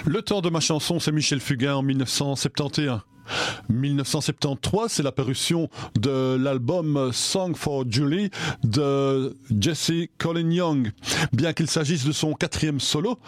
Le temps de ma chanson, c'est Michel Fugain en 1971. 1973, c'est la parution de l'album Song for Julie de Jesse Colin Young. Bien qu'il s'agisse de son quatrième solo,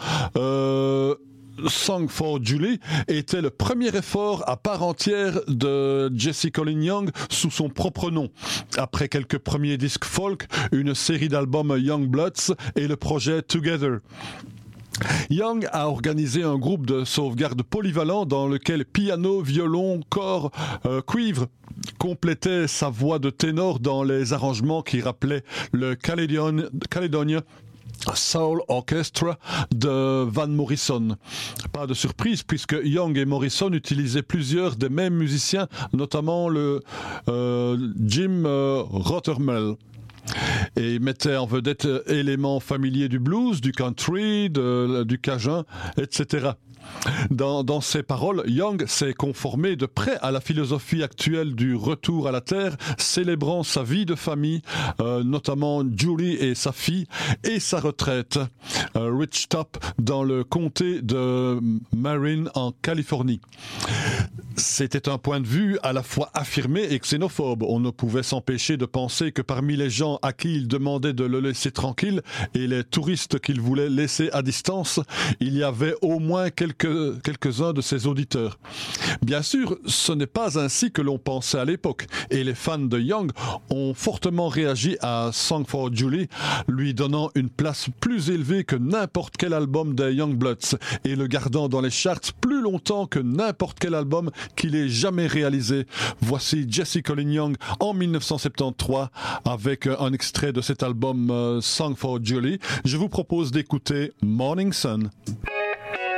Song for Julie était le premier effort à part entière de Jesse Colin Young sous son propre nom. Après quelques premiers disques folk, une série d'albums Young Bloods et le projet Together. Young a organisé un groupe de sauvegarde polyvalent dans lequel piano, violon, cor, cuivre complétaient sa voix de ténor dans les arrangements qui rappelaient le Caledonia Soul Orchestra de Van Morrison. Pas de surprise puisque Young et Morrison utilisaient plusieurs des mêmes musiciens, notamment le Jim Rothermel. Et mettait en vedette éléments familiers du blues, du country, du cajun, etc. Dans ses paroles, Young s'est conformé de près à la philosophie actuelle du retour à la terre, célébrant sa vie de famille, notamment Julie et sa fille, et sa retraite, Ridgetop, dans le comté de Marin en Californie. C'était un point de vue à la fois affirmé et xénophobe. On ne pouvait s'empêcher de penser que parmi les gens à qui il demandait de le laisser tranquille et les touristes qu'il voulait laisser à distance, il y avait au moins quelques-uns de ses auditeurs. Bien sûr, ce n'est pas ainsi que l'on pensait à l'époque, et les fans de Young ont fortement réagi à Song for Julie, lui donnant une place plus élevée que n'importe quel album des Young Bloods, et le gardant dans les charts plus longtemps que n'importe quel album qu'il ait jamais réalisé. Voici Jesse Colin Young en 1973 avec un extrait de cet album Song for Julie. Je vous propose d'écouter Morning Sun.